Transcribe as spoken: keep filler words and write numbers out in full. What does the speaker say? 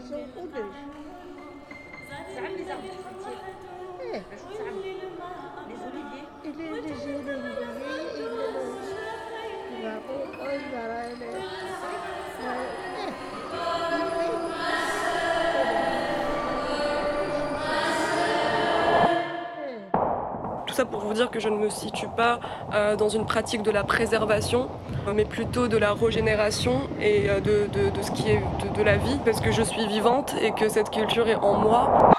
maison ou deux. زعم les arbres fruitiers. Eh, شو زعم؟ Les oliviers. et les, les, les oliviers, et le, la rose, voilà, les, eh, Tout ça pour vous dire que je ne me situe pas euh, dans une pratique de la préservation, mais plutôt de la régénération et de, de, de ce qui est de, de la vie, parce que je suis vivante et que cette culture est en moi.